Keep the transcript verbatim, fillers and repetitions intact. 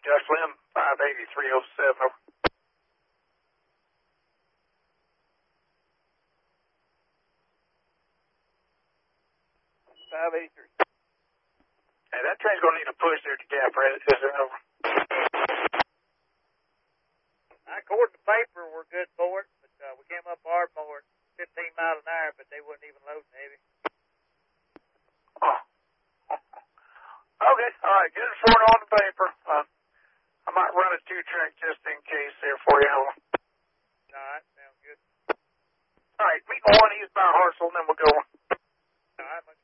Josh Lim, five eighty, three oh seven. five eighty-three. Hey, that train's going to need a push there at the gap, right? Is it over? According to paper, we're good for it, but uh, we came up Ardmore at fifteen miles an hour, but they wouldn't even load heavy. Oh. Okay, all right, good for it on the paper. Uh, I might run a two-track just in case there for you. All right, sounds good. All right, meet one east by Hartsel, and then we'll go. All right, much